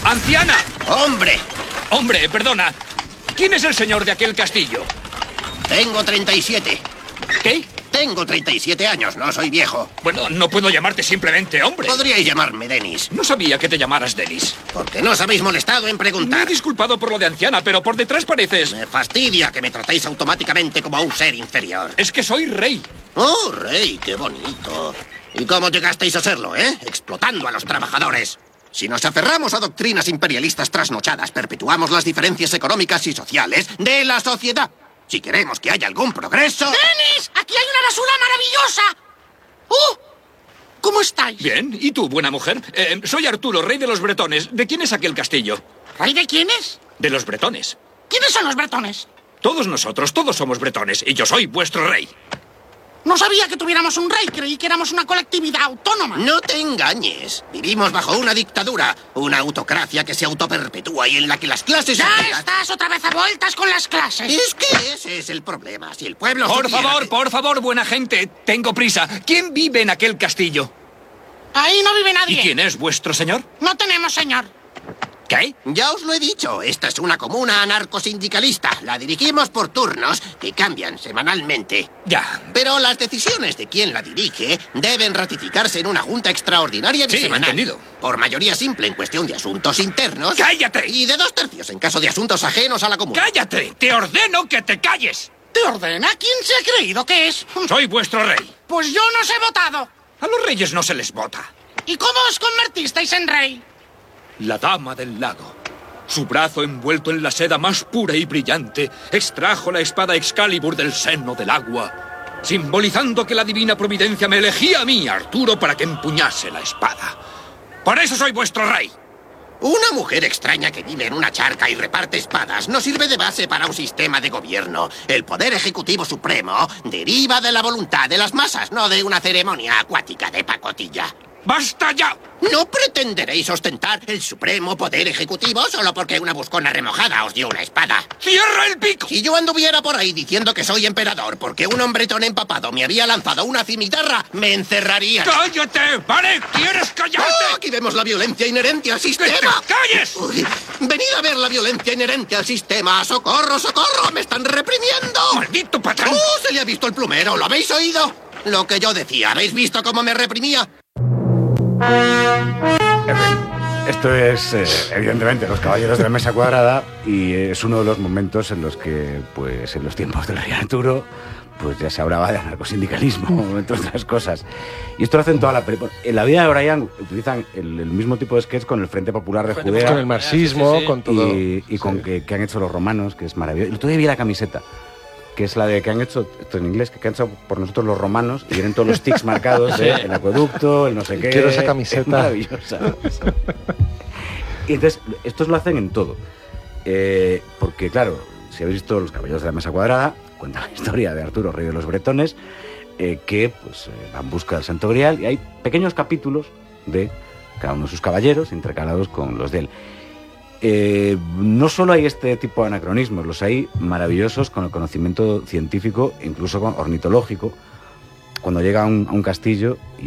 ¡Anciana! ¡Hombre! Hombre, perdona. ¿Quién es el señor de aquel castillo? Tengo 37. ¿Qué? Tengo 37 años, no soy viejo. Bueno, no puedo llamarte simplemente hombre. Podríais llamarme Dennis. No sabía que te llamaras Dennis. Porque no os habéis molestado en Me he preguntar. disculpado por lo de anciana, pero por detrás pareces... Me fastidia que me tratéis automáticamente como a un ser inferior. Es que soy rey. ¡Oh, rey, qué bonito! ¿Y cómo llegasteis a serlo, Explotando a los trabajadores. Si nos aferramos a doctrinas imperialistas trasnochadas, perpetuamos las diferencias económicas y sociales de la sociedad. Si queremos que haya algún progreso... ¡Dennis! ¡Aquí hay una basura maravillosa! ¿Cómo estáis? Bien. ¿Y tú, buena mujer? Soy Arturo, rey de los bretones. ¿De quién es aquel castillo? ¿Rey de quiénes? De los bretones. ¿Quiénes son los bretones? Todos nosotros, todos somos bretones. Y yo soy vuestro rey. No sabía que tuviéramos un rey. Creí que éramos una colectividad autónoma. No te engañes. Vivimos bajo una dictadura, una autocracia que se autoperpetúa y en la que las clases... Ya obreras- estás otra vez a vueltas con las clases. Es que ese es el problema. Si el pueblo... Por favor, buena gente. Tengo prisa. ¿Quién vive en aquel castillo? Ahí no vive ¿Y nadie. quién es vuestro señor? No tenemos señor. ¿Qué? Ya os lo he dicho, esta es una comuna anarcosindicalista. La dirigimos por turnos que cambian semanalmente. Ya. Pero las decisiones de quien la dirige deben ratificarse en una junta extraordinaria Sí, bisemanal. entendido. Por mayoría simple en cuestión de asuntos internos. ¡Cállate! Y de 2/3 en caso de asuntos ajenos a la comuna. ¡Cállate! ¡Te ordeno que te calles! ¿Te ordena? ¿Quién se ha creído que es? Soy vuestro rey. Pues yo no os he votado. A los reyes no se les vota. ¿Y cómo os convertisteis en rey? La dama del lago. Su brazo envuelto en la seda más pura y brillante extrajo la espada Excalibur del seno del agua, simbolizando que la divina providencia me elegía a mí, Arturo, para que empuñase la espada. Por eso soy vuestro rey. Una mujer extraña que vive en una charca y reparte espadas no sirve de base para un sistema de gobierno. El poder ejecutivo supremo deriva de la voluntad de las masas, no de una ceremonia acuática de pacotilla. ¡Basta ya! No pretenderéis ostentar el supremo poder ejecutivo solo porque una buscona remojada os dio una espada. ¡Cierra el pico! Si yo anduviera por ahí diciendo que soy emperador porque un hombretón empapado me había lanzado una cimitarra, me encerrarían. ¡Cállate! ¿Vale? ¿Quieres callarte? ¡Oh! Aquí vemos la violencia inherente al ¡Que te sistema. calles! Uy, venid a ver la violencia inherente al sistema. ¡Socorro, socorro! ¡Me están reprimiendo! ¡Maldito patrón! ¡Oh! Se le ha visto el plumero. ¿Lo habéis oído? Lo que yo decía. ¿Habéis visto cómo me reprimía? En fin, esto es, evidentemente, Los Caballeros de la Mesa Cuadrada, y es uno de los momentos en los que, pues, en los tiempos del rey Arturo, pues ya se hablaba de anarcosindicalismo, entre otras cosas. Y esto lo hacen toda la película. En la vida de Brian utilizan el mismo tipo de sketch con el Frente Popular de Judea. Con el marxismo, con todo. Y con que han hecho los romanos, que es maravilloso. El otro día vi la camiseta, que es la de que han hecho, esto en inglés, que han hecho por nosotros los romanos, y vienen todos los tics marcados, el acueducto, el no sé qué. Quiero esa camiseta. Es maravillosa. Y entonces, estos lo hacen en todo. Porque, claro, si habéis visto Los Caballeros de la Mesa Cuadrada, cuenta la historia de Arturo, rey de los bretones, que pues va en busca del Santo Grial, y hay pequeños capítulos de cada uno de sus caballeros intercalados con los de él. No solo hay este tipo de anacronismos, los hay maravillosos con el conocimiento científico, incluso ornitológico, cuando llega a un castillo y